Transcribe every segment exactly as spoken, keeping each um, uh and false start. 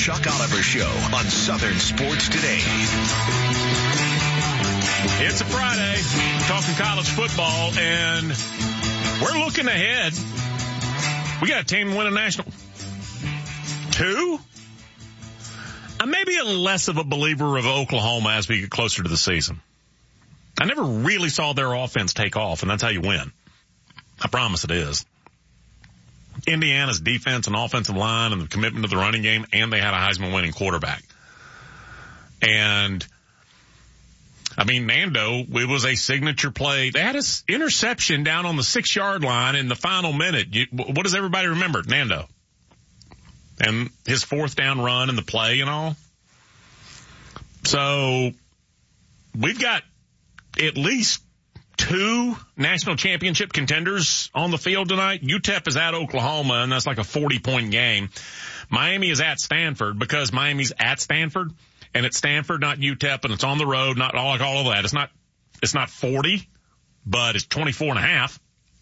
Chuck Oliver Show on Southern Sports Today. It's a Friday, talking college football, and we're looking ahead. We got a team win a national. Two? I'm maybe a less of a believer of Oklahoma as we get closer to the season. I never really saw their offense take off, and that's how you win. I promise it is. Indiana's defense and offensive line and the commitment to the running game, and they had a Heisman winning quarterback. And, I mean, Nando, it was a signature play. They had an interception down on the six-yard line in the final minute. You, what does everybody remember? Nando. And his fourth down run and the play and all. So, we've got at least two national championship contenders on the field tonight. U T E P is at Oklahoma, and that's like a forty-point game. Miami is at Stanford because Miami's at Stanford, and it's Stanford, not U T E P, and it's on the road, not all, like all of that. It's not, it's not forty, but it's twenty-four and a half.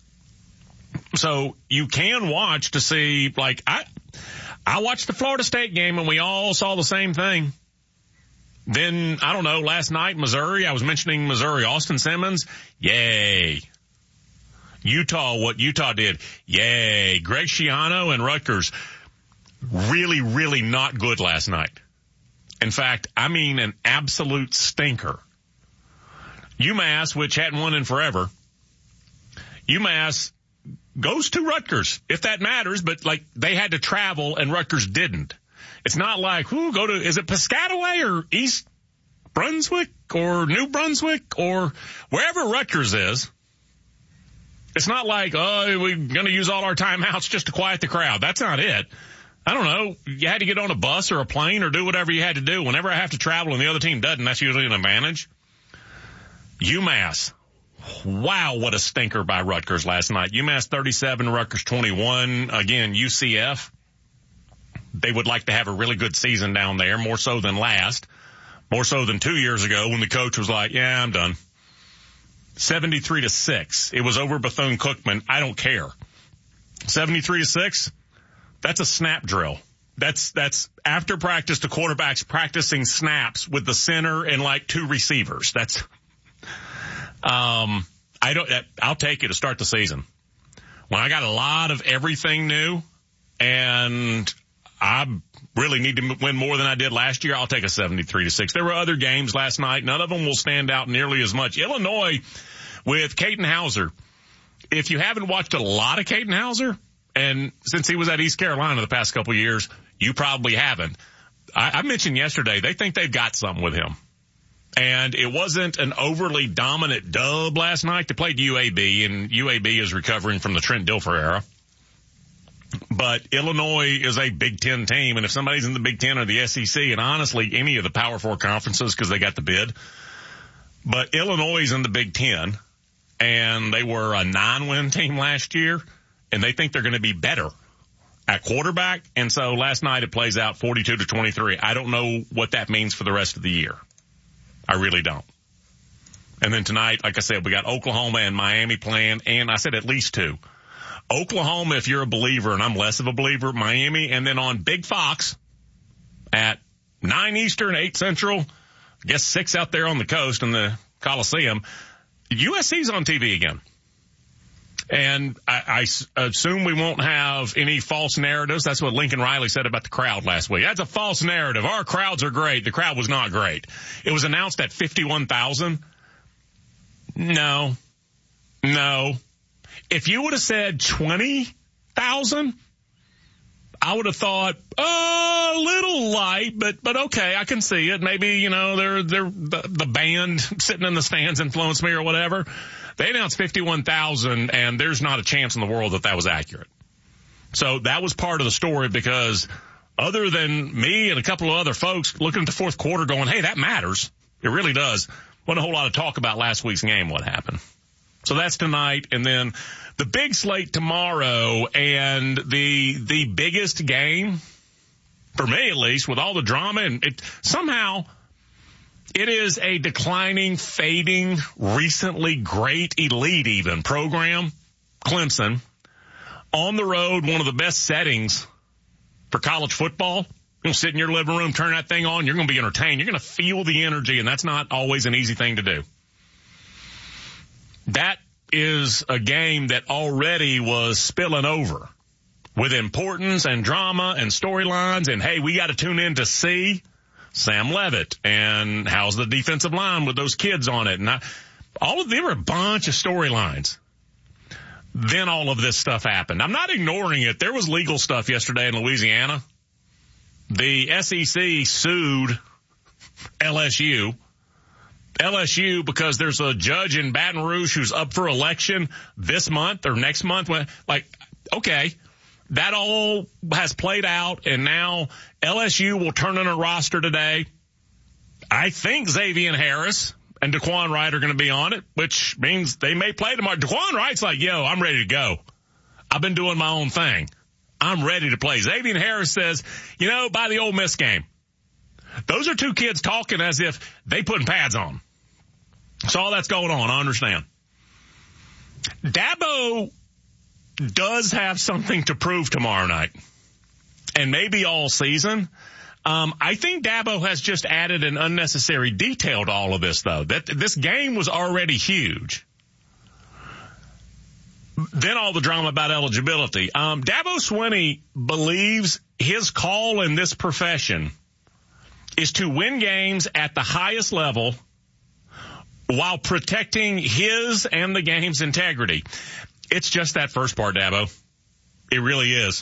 So you can watch to see, like, I, I watched the Florida State game, and we all saw the same thing. Then, I don't know, last night, Missouri, I was mentioning Missouri, Austin Simmons, yay. Utah, what Utah did, yay. Greg Schiano and Rutgers, really, really not good last night. In fact, I mean an absolute stinker. UMass, which hadn't won in forever, UMass goes to Rutgers, if that matters, but like they had to travel and Rutgers didn't. It's not like, whoo, go to, is it Piscataway or East Brunswick or New Brunswick or wherever Rutgers is? It's not like, oh, we're going to use all our timeouts just to quiet the crowd. That's not it. I don't know. You had to get on a bus or a plane or do whatever you had to do. Whenever I have to travel and the other team doesn't, that's usually an advantage. UMass. Wow, what a stinker by Rutgers last night. UMass thirty-seven, Rutgers twenty-one. Again, U C F. They would like to have a really good season down there, more so than last, more so than two years ago when the coach was like, yeah, I'm done. seventy-three to six. It was over Bethune-Cookman. I don't care. seventy-three to six. That's a snap drill. That's, that's after practice, the quarterback's practicing snaps with the center and like two receivers. That's, um, I don't, I'll take it to start the season. When I got a lot of everything new and I really need to win more than I did last year, I'll take a seventy-three to six. There were other games last night. None of them will stand out nearly as much. Illinois with Caden Hauser. If you haven't watched a lot of Caden Hauser, and since he was at East Carolina the past couple of years, you probably haven't. I, I mentioned yesterday, they think they've got something with him. And it wasn't an overly dominant dub last night. They played U A B, and U A B is recovering from the Trent Dilfer era. But Illinois is a Big Ten team, and if somebody's in the Big Ten or the S E C, and honestly any of the Power Four conferences because they got the bid, but Illinois is in the Big Ten, and they were a nine-win team last year, and they think they're going to be better at quarterback, and so last night it plays out forty-two to twenty-three. I don't know what that means for the rest of the year. I really don't. And then tonight, like I said, we got Oklahoma and Miami playing, and I said at least two. Oklahoma, if you're a believer, and I'm less of a believer, Miami, and then on Big Fox at nine Eastern, eight Central, I guess six out there on the coast in the Coliseum, U S C's on T V again. And I, I assume we won't have any false narratives. That's what Lincoln Riley said about the crowd last week. That's a false narrative. Our crowds are great. The crowd was not great. It was announced at fifty-one thousand. No. No. If you would have said twenty thousand, I would have thought, oh, a little light, but, but okay, I can see it. Maybe, you know, they're, they're, the, the band sitting in the stands influenced me or whatever. They announced fifty-one thousand, and there's not a chance in the world that that was accurate. So that was part of the story because other than me and a couple of other folks looking at the fourth quarter going, hey, that matters. It really does. Wasn't a whole lot of talk about last week's game, what happened. So that's tonight, and then the big slate tomorrow, and the the biggest game, for me at least, with all the drama, and it somehow it is a declining, fading, recently great elite even program, Clemson, on the road, one of the best settings for college football You're going to sit in your living room, turn that thing on, you're going to be entertained. You're going to feel the energy, and that's not always an easy thing to do. That is a game that already was spilling over with importance and drama and storylines. And, hey, we got to tune in to see Sam Levitt and how's the defensive line with those kids on it. And I, all of there were a bunch of storylines. Then all of this stuff happened. I'm not ignoring it. There was legal stuff yesterday in Louisiana. The S E C sued L S U. L S U because there's a judge in Baton Rouge who's up for election this month or next month. Like, okay, that all has played out, and now L S U will turn in a roster today. I think Xavier Harris and Daquan Wright are going to be on it, which means they may play tomorrow. Daquan Wright's like, yo, I'm ready to go. I've been doing my own thing. I'm ready to play. Xavier Harris says, you know, by the Ole Miss game. Those are two kids talking as if they putting pads on. So all that's going on. I understand. Dabo does have something to prove tomorrow night, and maybe all season. Um, I think Dabo has just added an unnecessary detail to all of this, though. That this game was already huge. Then all the drama about eligibility. Um, Dabo Swinney believes his call in this profession is to win games at the highest level while protecting his and the game's integrity. It's just that first part, Dabo. It really is.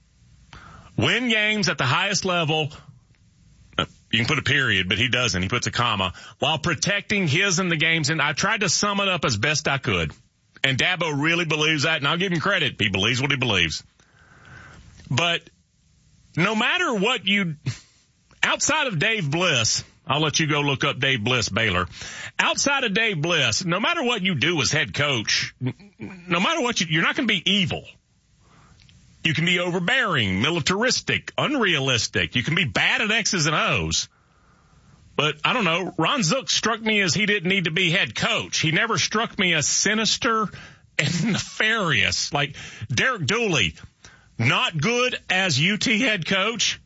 Win games at the highest level. You can put a period, but he doesn't. He puts a comma. While protecting his and the game's. And I tried to sum it up as best I could. And Dabo really believes that, and I'll give him credit. He believes what he believes. But no matter what you, outside of Dave Bliss, I'll let you go look up Dave Bliss, Baylor. Outside of Dave Bliss, no matter what you do as head coach, no matter what you, you're not going to be evil. You can be overbearing, militaristic, unrealistic. You can be bad at X's and O's. But I don't know, Ron Zook struck me as he didn't need to be head coach. He never struck me as sinister and nefarious. Like Derek Dooley, not good as U T head coach.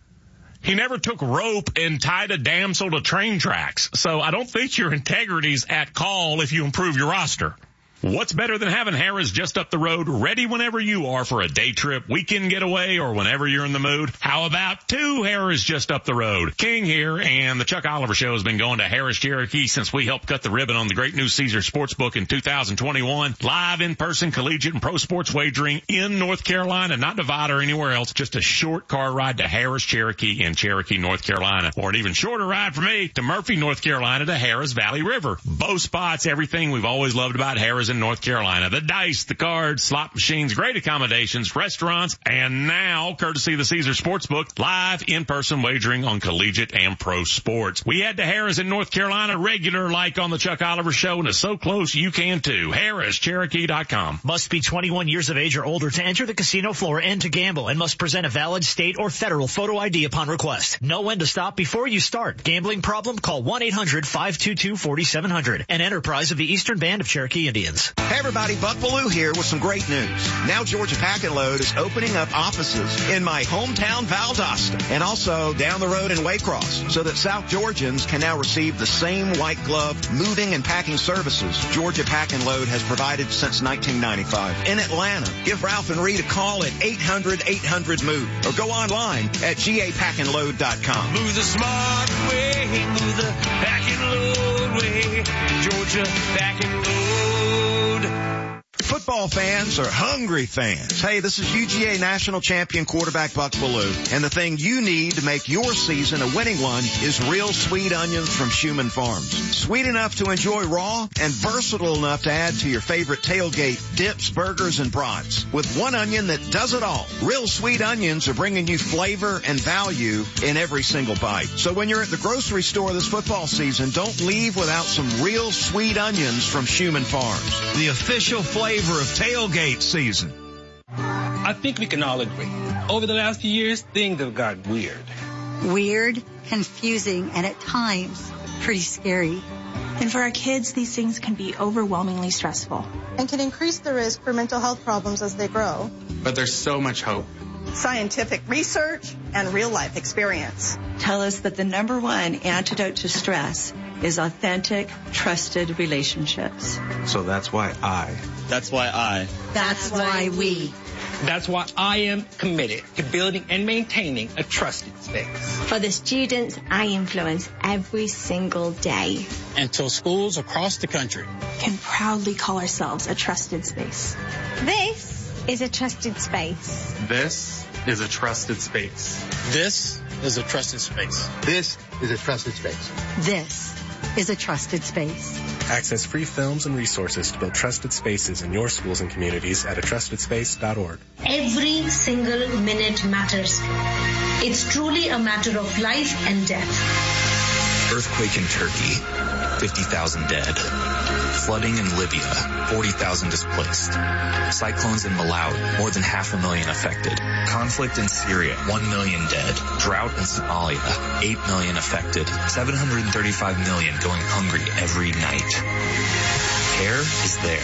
He never took rope and tied a damsel to train tracks. So I don't think your integrity's at call if you improve your roster. What's better than having Harris just up the road, ready whenever you are for a day trip, weekend getaway, or whenever you're in the mood? How about two Harris just up the road? King here, and the Chuck Oliver Show has been going to Harris Cherokee since we helped cut the ribbon on the Great New Caesar Sportsbook in two thousand twenty-one. Live in-person collegiate and pro sports wagering in North Carolina, not Nevada or anywhere else. Just a short car ride to Harris Cherokee in Cherokee, North Carolina. Or an even shorter ride for me to Murphy, North Carolina to Harris Valley River. Both spots, everything we've always loved about Harris in North Carolina. The dice, the cards, slot machines, great accommodations, restaurants, and now, courtesy of the Caesar Sportsbook, live in-person wagering on collegiate and pro sports. We head to Harris in North Carolina, regular like on the Chuck Oliver Show, and it's so close you can too. Harris Cherokee dot com. Must be twenty-one years of age or older to enter the casino floor and to gamble, and must present a valid state or federal photo I D upon request. Know when to stop before you start. Gambling problem? Call one eight hundred five two two four seven zero zero. An enterprise of the Eastern Band of Cherokee Indians. Hey everybody, Buck Bellew here with some great news. Now Georgia Pack and Load is opening up offices in my hometown Valdosta and also down the road in Waycross so that South Georgians can now receive the same white glove moving and packing services Georgia Pack and Load has provided since nineteen ninety-five. In Atlanta, give Ralph and Reed a call at eight hundred eight hundred move or go online at G A pack and load dot com. Move the smart way, move the pack and load way, Georgia Pack and Load. Football fans are hungry fans. Hey, this is U G A national champion quarterback Buck Bellew, and the thing you need to make your season a winning one is real sweet onions from Schumann Farms. Sweet enough to enjoy raw and versatile enough to add to your favorite tailgate dips, burgers, and brats. With one onion that does it all. Real sweet onions are bringing you flavor and value in every single bite. So when you're at the grocery store this football season, don't leave without some real sweet onions from Schumann Farms. The official flavor of tailgate season. I think we can all agree. Over the last few years, things have got weird. Weird, confusing, and at times, pretty scary. And for our kids, these things can be overwhelmingly stressful. And can increase the risk for mental health problems as they grow. But there's so much hope. scientific research, and real-life experience tell us that the number one antidote to stress is authentic, trusted relationships. So that's why I. That's why I. That's why we. That's why I am committed to building and maintaining a trusted space. For the students I influence every single day. Until schools across the country can proudly call ourselves a trusted space. This is a trusted space. This is a trusted space. This is a trusted space. This is a trusted space. This is a trusted space. Access free films and resources to build trusted spaces in your schools and communities at a trusted space dot org. Every single minute matters. It's truly a matter of life and death. Earthquake in Turkey, fifty thousand dead. Flooding in Libya, forty thousand displaced. Cyclones in Malawi, more than half a million affected. Conflict in Syria, one million dead. Drought in Somalia, eight million affected. seven hundred thirty-five million going hungry every night. CARE is there.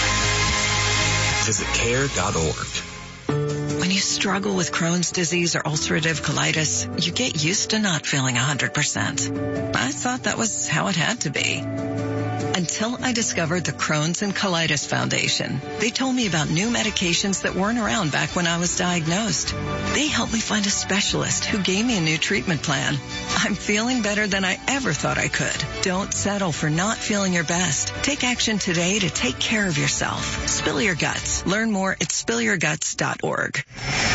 Visit care dot org. When you struggle with Crohn's disease or ulcerative colitis, you get used to not feeling one hundred percent. I thought that was how it had to be. Until I discovered the Crohn's and Colitis Foundation. They told me about new medications that weren't around back when I was diagnosed. They helped me find a specialist who gave me a new treatment plan. I'm feeling better than I ever thought I could. Don't settle for not feeling your best. Take action today to take care of yourself. Spill your guts. Learn more at spill your guts dot org.